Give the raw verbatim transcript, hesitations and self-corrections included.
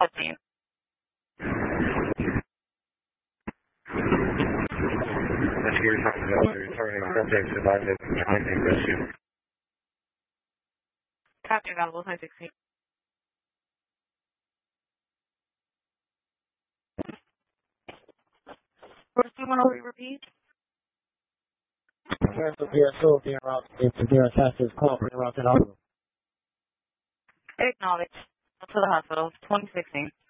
fourteen. Investigators have to go to returning contact to nine nineteen rescue. Copy, available nine sixteen. First, you want to repeat? Parents of P S O being routed to their attached call being routed out. Acknowledge. To the hospital, twenty sixteen.